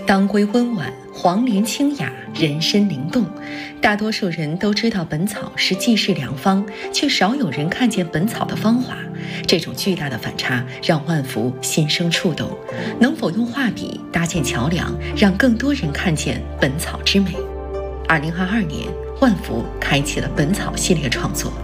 当归温婉，黄连清雅，人参灵动。大多数人都知道本草是济世良方，却少有人看见本草的芳华。这种巨大的反差让万福心生触动。能否用画笔搭建桥梁，让更多人看见本草之美？2022年，万福开启了本草系列创作。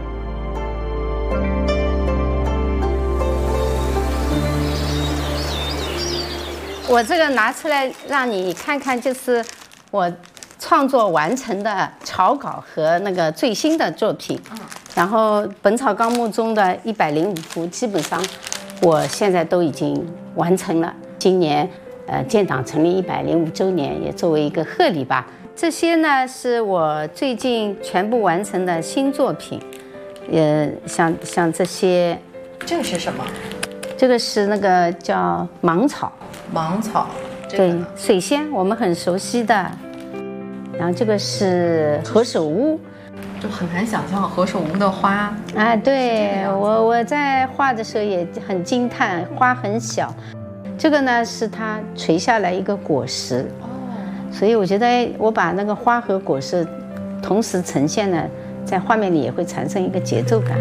我这个拿出来让你看看，就是我创作完成的草稿和那个最新的作品。然后《本草纲目》中的105幅，基本上我现在都已经完成了。今年建党成立105周年，也作为一个贺礼吧。这些呢是我最近全部完成的新作品。像这些， 这个是什么？ 这个是那个叫芒草。 芒草， 对，水仙我们很熟悉的。然后这个是何首乌， 就很难想象何首乌的花。 啊，对，我在画的时候也很惊叹，花很小。这个呢是它垂下来一个果实，所以我觉得我把那个花和果实同时呈现呢，在画面里也会产生一个节奏感。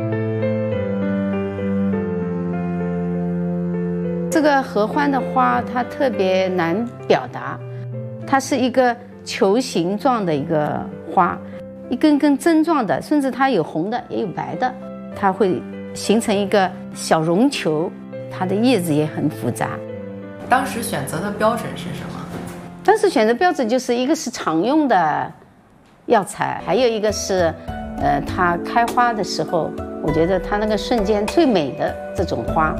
这个合欢的花它特别难表达，它是一个球形状的一个花，一根根针状的，甚至它有红的也有白的，它会形成一个小绒球，它的叶子也很复杂。 当时选择的标准是什么？ 当时选择标准就是一个是常用的药材，还有一个是它开花的时候，我觉得它那个瞬间最美的这种花。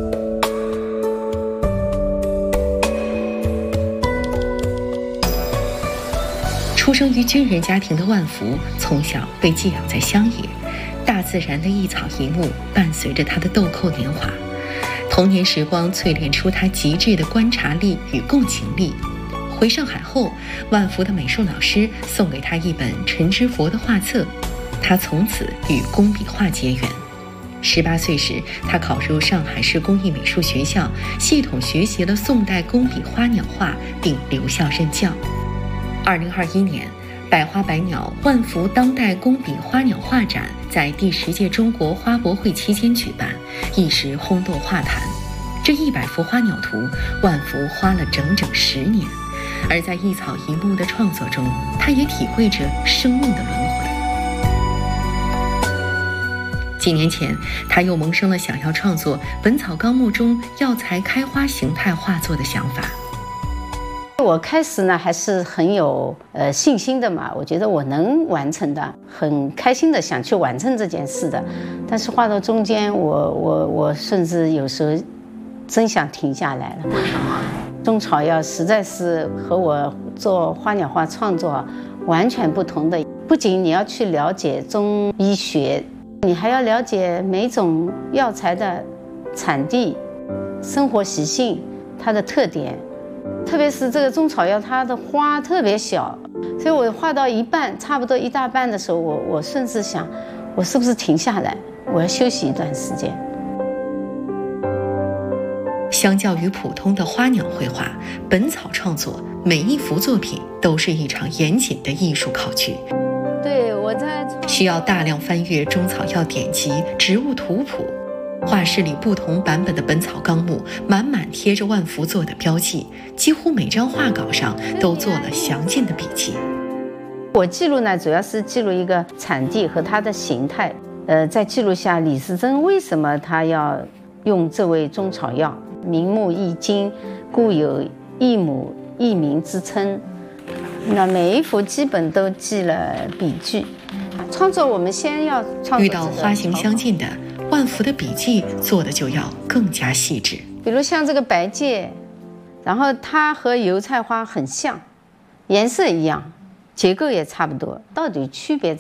出生于军人家庭的万福，从小被寄养在乡野，大自然的一草一木伴随着他的豆蔻年华。童年时光淬炼出他极致的观察力与共情力。回上海后，万福的美术老师送给他一本陈之佛的画册，他从此与工笔画结缘。18岁时，他考入上海市工艺美术学校，系统学习了宋代工笔花鸟画，并留校任教。2021年，百花百鸟万福当代工笔花鸟画展在第10届中国花博会期间举办，一时轰动画坛。这100幅花鸟图，万福花了整整10年。而在一草一木的创作中，他也体会着生命的轮回。几年前，他又萌生了想要创作《本草纲目》中药材开花形态画作的想法。 我开始呢还是很有信心的嘛，我觉得我能完成的，很开心的想去完成这件事的。但是画到中间，我甚至有时候真想停下来了。 为什么？ 中草药实在是和我做花鸟画创作完全不同的。不仅你要去了解中医学，你还要了解每种药材的产地、生活习性、它的特点。特别是这个中草药，它的花特别小，所以我画到一半，差不多一大半的时候，我甚至想，我是不是停下来，我要休息一段时间。 相较于普通的花鸟绘画，本草创作每一幅作品都是一场严谨的艺术考据。 对，我在需要大量翻阅中草药典籍、植物图谱。画室里不同版本的《本草纲目》满满贴着万福做的标记，几乎每张画稿上都做了详尽的笔记。 我记录呢，主要是记录一个产地和它的形态，再记录下李时珍为什么他要用这味中草药，名目易经，故有一母一名之称。那每一幅基本都记了笔句。创作我们先要创作遇到花型相近的，万福的笔记做的就要更加细致。 比如像这个白芥，然后它和油菜花很像，颜色一样，结构也差不多，到底区别